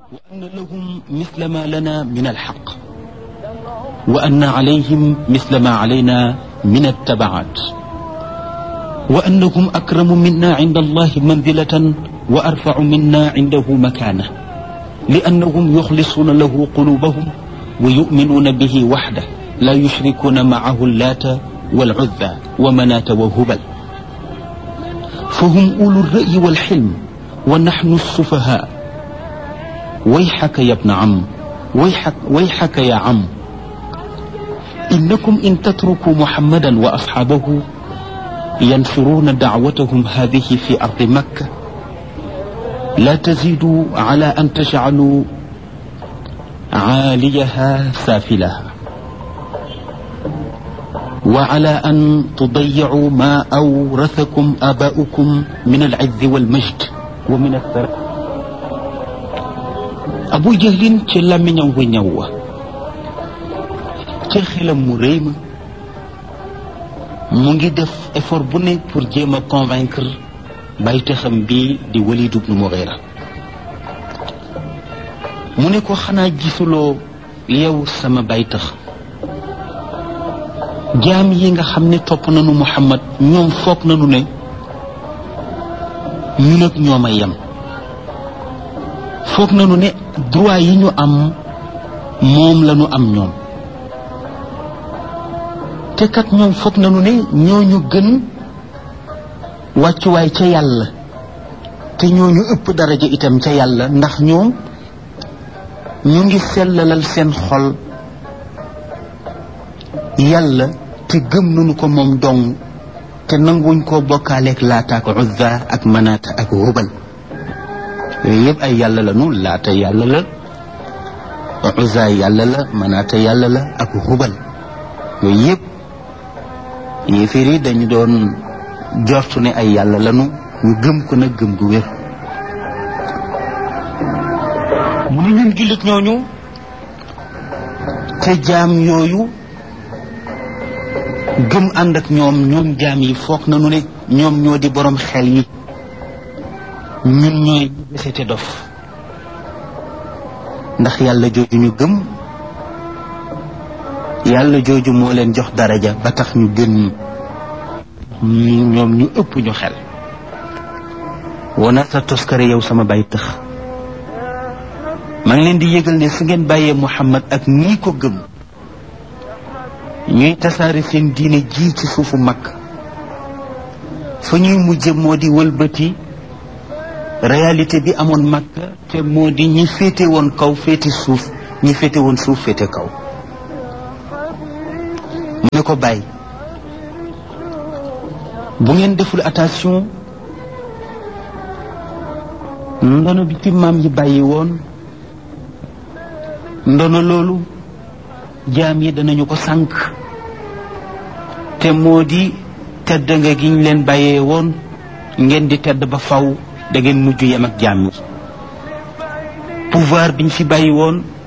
وأن لهم مثل ما لنا من الحق وأن عليهم مثل ما علينا من التبعات وأنهم أكرم منا عند الله منزلة وأرفع منا عنده مكانة لأنهم يخلصون له قلوبهم ويؤمنون به وحده لا يشركون معه اللات والعزى ومناة وهبل فهم أولو الرأي والحلم ونحن السفهاء ويحك يا ابن عم ويحك يا عم إنكم إن تتركوا محمدا وأصحابه ينشرون دعوتهم هذه في أرض مكة لا تزيدوا على أن تجعلوا عاليها سافلها وعلى أن تضيعوا ما أورثكم آباؤكم من العز والمجد ومن الثراء أبو جهل تلا من يوم نيوة تخيل مريم مونغي دef effort bu ne pour jéem a convaincre baytaxam bi di Walid ibn Mughira mu ne ko xanaa gisuloo yow sama baytax jaam yi nga xam ne topp nañu Muhammad ñoom foog nañu ne ñun ak ñoom a yem foog nañu ne droit yi ñu am moom lañu am ñoom te kat ñoom foog nañu ne ñooñu gën wàccuwaay ca yàlla te ñooñu ëpp daraja itam ca yàlla ndax ñoom ñu ngi sellalal seen xol yàlla te gëm nañu ko moom dong te nanguñ koo bokkaaleeg laata ak uzza ak manaata ak hubal yooyu yëpp ay yàlla la nu laata yàlla la uzza yàlla la manaata yàlla la ak hubal yooyu yëpp yéeféer yi dañu doon jortu ne ay yàlla lanu ñu gëm ko nag gëm gu wér mu ne ñun jullit ñooñu te jaam yooyu gëm ànd ak ñoom jaam yi foog nañu ne ñoom ñoo di borom xel yi ñun ñooy desete dof ndax yàlla jooju ñu gëm yàlla jooju moo leen jox daraja ba tax ñu gën ñoom ñu ëpp ñu xel wana sa toskare yow sama bay tëx maa ngi leen di yëgal ne su ngeen bàyyee Muhammad ak ñii ko gëm ñuy tasaare seen diine ji ci suufu mag fa ñuy mujje moo di wëlbati réalité bi amoon mag te moo di ñi féete woon kaw féete suuf ñi féete woon suuf féete kaw mu ne ko bàyyi bu ngeen deful attention ndono bi ci maam yi bàyyi woon ndono loolu jaam yi danañu ko sànk te moo di tedd nga gi ñu leen bàyyee woon ngeen di tedd ba faw da ngeen mujj yem ak jaam yi pouvoir biñ fi bàyyi woon